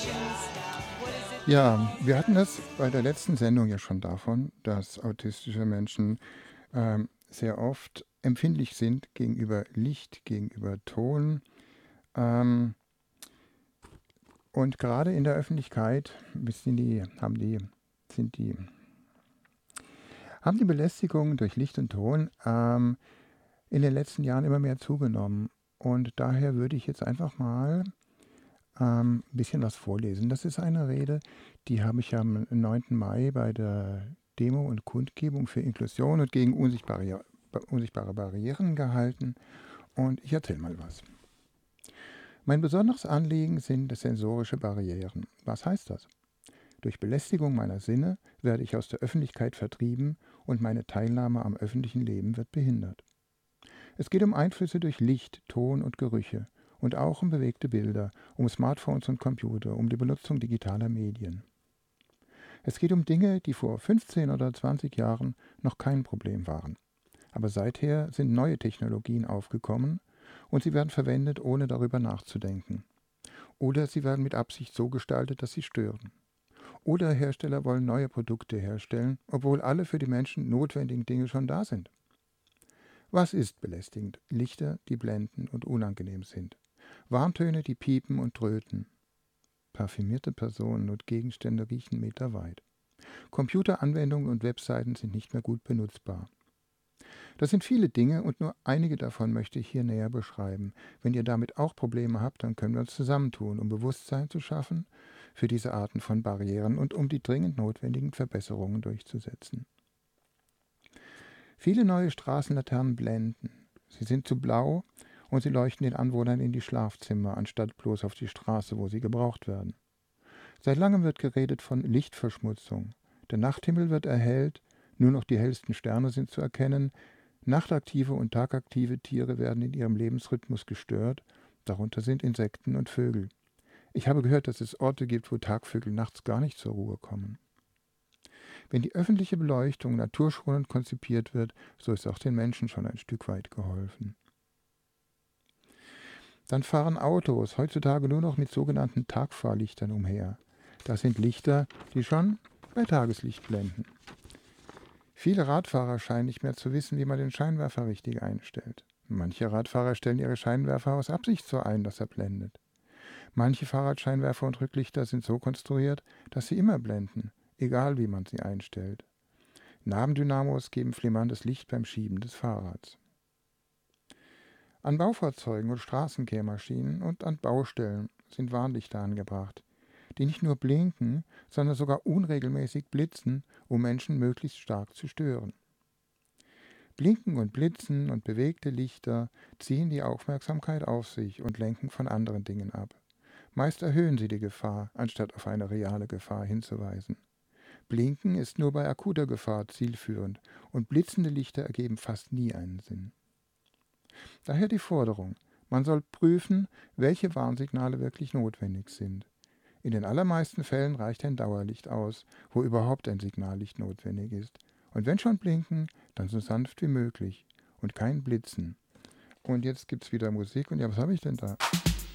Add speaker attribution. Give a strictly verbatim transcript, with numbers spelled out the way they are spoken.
Speaker 1: Ja, wir hatten das bei der letzten Sendung ja schon davon, dass autistische Menschen ähm, sehr oft empfindlich sind gegenüber Licht, gegenüber Ton. Ähm, und gerade in der Öffentlichkeit sind die, haben die, sind die, haben die Belästigungen durch Licht und Ton ähm, in den letzten Jahren immer mehr zugenommen. Und daher würde ich jetzt einfach mal ähm, ein bisschen was vorlesen. Das ist eine Rede, die habe ich am neunten Mai bei der Demo und Kundgebung für Inklusion und gegen unsichtbare, unsichtbare Barrieren gehalten. Und ich erzähle mal was. Mein besonderes Anliegen sind sensorische Barrieren. Was heißt das? Durch Belästigung meiner Sinne werde ich aus der Öffentlichkeit vertrieben und meine Teilnahme am öffentlichen Leben wird behindert. Es geht um Einflüsse durch Licht, Ton und Gerüche und auch um bewegte Bilder, um Smartphones und Computer, um die Benutzung digitaler Medien. Es geht um Dinge, die vor fünfzehn oder zwanzig Jahren noch kein Problem waren. Aber seither sind neue Technologien aufgekommen und sie werden verwendet, ohne darüber nachzudenken. Oder sie werden mit Absicht so gestaltet, dass sie stören. Oder Hersteller wollen neue Produkte herstellen, obwohl alle für die Menschen notwendigen Dinge schon da sind. Was ist belästigend? Lichter, die blenden und unangenehm sind. Warntöne, die piepen und tröten. Parfümierte Personen und Gegenstände riechen meterweit. Computeranwendungen und Webseiten sind nicht mehr gut benutzbar. Das sind viele Dinge und nur einige davon möchte ich hier näher beschreiben. Wenn ihr damit auch Probleme habt, dann können wir uns zusammentun, um Bewusstsein zu schaffen für diese Arten von Barrieren und um die dringend notwendigen Verbesserungen durchzusetzen. Viele neue Straßenlaternen blenden. Sie sind zu blau und sie leuchten den Anwohnern in die Schlafzimmer, anstatt bloß auf die Straße, wo sie gebraucht werden. Seit langem wird geredet von Lichtverschmutzung. Der Nachthimmel wird erhellt, nur noch die hellsten Sterne sind zu erkennen, nachtaktive und tagaktive Tiere werden in ihrem Lebensrhythmus gestört, darunter sind Insekten und Vögel. Ich habe gehört, dass es Orte gibt, wo Tagvögel nachts gar nicht zur Ruhe kommen. Wenn die öffentliche Beleuchtung naturschonend konzipiert wird, so ist auch den Menschen schon ein Stück weit geholfen. Dann fahren Autos heutzutage nur noch mit sogenannten Tagfahrlichtern umher. Das sind Lichter, die schon bei Tageslicht blenden. Viele Radfahrer scheinen nicht mehr zu wissen, wie man den Scheinwerfer richtig einstellt. Manche Radfahrer stellen ihre Scheinwerfer aus Absicht so ein, dass er blendet. Manche Fahrradscheinwerfer und Rücklichter sind so konstruiert, dass sie immer blenden, egal wie man sie einstellt. Nabendynamos geben flimmerndes Licht beim Schieben des Fahrrads. An Baufahrzeugen und Straßenkehrmaschinen und an Baustellen sind Warnlichter angebracht, die nicht nur blinken, sondern sogar unregelmäßig blitzen, um Menschen möglichst stark zu stören. Blinken und Blitzen und bewegte Lichter ziehen die Aufmerksamkeit auf sich und lenken von anderen Dingen ab. Meist erhöhen sie die Gefahr, anstatt auf eine reale Gefahr hinzuweisen. Blinken ist nur bei akuter Gefahr zielführend und blitzende Lichter ergeben fast nie einen Sinn. Daher die Forderung, man soll prüfen, welche Warnsignale wirklich notwendig sind. In den allermeisten Fällen reicht ein Dauerlicht aus, wo überhaupt ein Signallicht notwendig ist. Und wenn schon blinken, dann so sanft wie möglich und kein Blitzen. Und jetzt gibt's wieder Musik und ja, was habe ich denn da?